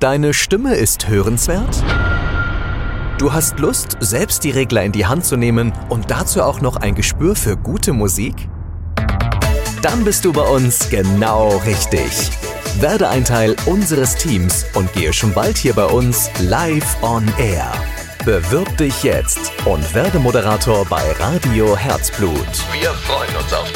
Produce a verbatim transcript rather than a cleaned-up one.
Deine Stimme ist hörenswert? Du hast Lust, selbst die Regler in die Hand zu nehmen und dazu auch noch ein Gespür für gute Musik? Dann bist du bei uns genau richtig. Werde ein Teil unseres Teams und gehe schon bald hier bei uns live on air. Bewirb dich jetzt und werde Moderator bei Radio Herzblut. Wir freuen uns auf dich.